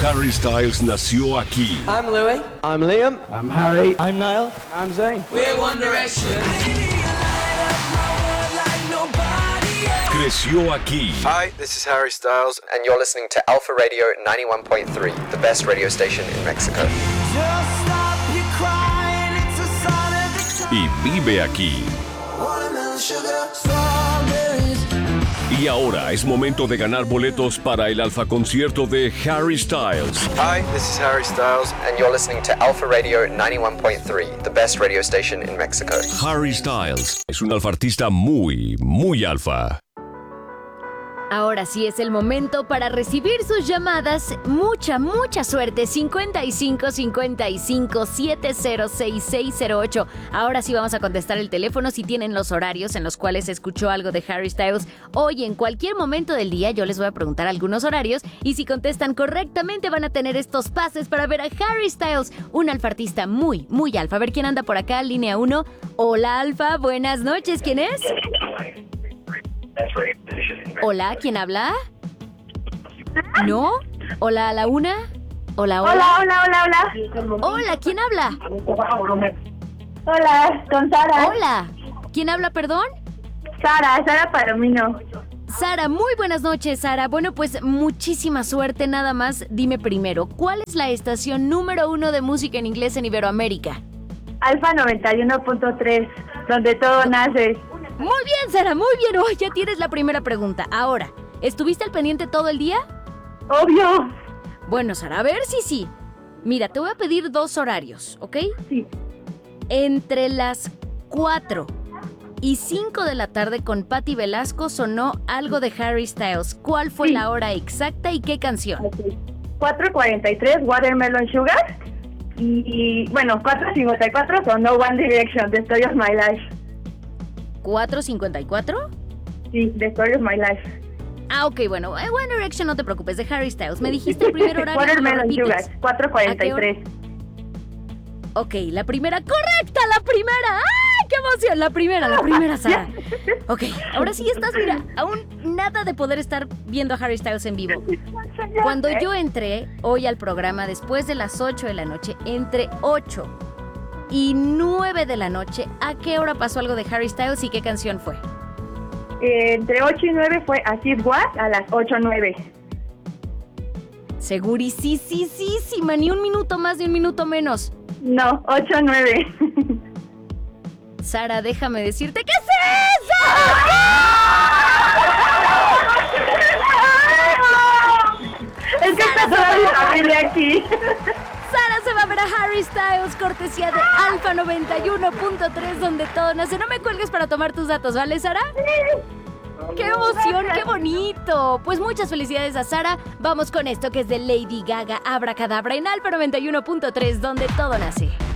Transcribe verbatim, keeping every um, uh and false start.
Harry Styles nació aquí. I'm Louis. I'm Liam. I'm Harry. I'm Niall. I'm Zayn. We're One Direction. Creció aquí. Hi, this is Harry Styles, and you're listening to Alpha Radio ninety-one point three, the best radio station in Mexico. Y vive aquí. Y ahora es momento de ganar boletos para el Alfa Concierto de Harry Styles. Hi, this is Harry Styles, and you're listening to Alpha Radio ninety-one point three, the best radio station in Mexico. Harry Styles es un alfartista muy, muy alfa. Ahora sí es el momento para recibir sus llamadas. Mucha, mucha suerte. cincuenta y cinco cincuenta y cinco setenta sesenta y seis cero ocho. Ahora sí vamos a contestar el teléfono si tienen los horarios en los cuales se escuchó algo de Harry Styles. Hoy, en cualquier momento del día, yo les voy a preguntar algunos horarios y si contestan correctamente van a tener estos pases para ver a Harry Styles, un alfartista muy, muy alfa. A ver quién anda por acá, línea uno. Hola, Alfa. Buenas noches. ¿Quién es? Hola, ¿quién habla? ¿No? ¿Hola a la una? Hola, hola. Hola, hola, hola, hola. Hola, ¿quién habla? Hola, con Sara. Hola. ¿Quién habla, perdón? Sara, Sara Palomino. Sara, muy buenas noches, Sara. Bueno, pues muchísima suerte. Nada más, dime primero, ¿cuál es la estación número uno de música en inglés en Iberoamérica? Alfa noventa y uno punto tres, donde todo nace. Muy bien, Sara, muy bien. Oh, ya tienes la primera pregunta. Ahora, ¿estuviste al pendiente todo el día? Obvio. Bueno, Sara, a ver si sí. Mira, te voy a pedir dos horarios, ¿ok? Sí. Entre las cuatro y cinco de la tarde con Patti Velasco sonó algo de Harry Styles. ¿Cuál fue Sí. la hora exacta y qué canción? Okay. cuatro cuarenta y tres, Watermelon Sugar. Y, y bueno, cuatro cincuenta y cuatro sonó One Direction, The Story of My Life. ¿cuatro cincuenta y cuatro? Sí, The Story of My Life. Ah, ok, bueno. Eh, One Direction, no te preocupes, de Harry Styles. Me dijiste el primer horario. ¿Me lo Watermelon repites? Sugar, cuatro cuarenta y tres. Ok, la primera. ¡Correcta! ¡La primera! ¡Ay, qué emoción! La primera, la primera, Sara. Ok, ahora sí estás, mira, aún nada de poder estar viendo a Harry Styles en vivo. Cuando yo entré hoy al programa después de las ocho de la noche, entre ocho y nueve de la noche, ¿a qué hora pasó algo de Harry Styles y qué canción fue? Eh, entre ocho y nueve fue As It Was a las ocho nueve. Segurísima, ni un minuto más ni un minuto menos. No, ocho nueve. Sara, déjame decirte que es eso. Es que está toda mi familia aquí. Sara se va a ver a Harry Styles, cortesía de Alfa noventa y uno punto tres, donde todo nace. No me cuelgues para tomar tus datos, ¿vale, Sara? ¡Qué emoción, qué bonito! Pues muchas felicidades a Sara. Vamos con esto que es de Lady Gaga, Abracadabra, en Alfa noventa y uno punto tres, donde todo nace.